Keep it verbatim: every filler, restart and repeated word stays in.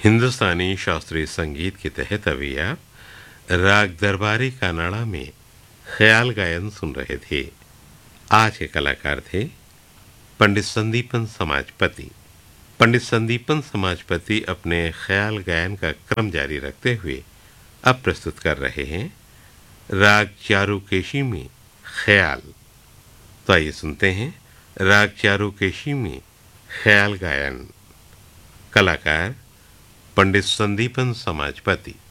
हिंदुस्तानी शास्त्रीय संगीत के तहत अभी आप राग दरबारी कानाड़ा में ख्याल गायन सुन रहे थे। आज के कलाकार थे पंडित संदीपन समाजपति। पंडित संदीपन समाजपति अपने ख्याल गायन का क्रम जारी रखते हुए अब प्रस्तुत कर रहे हैं राग चारुकेशी में ख्याल। तो आइए सुनते हैं राग चारुकेशी में ख्याल गायन। कलाकार पंडित संदीपन समाजपति।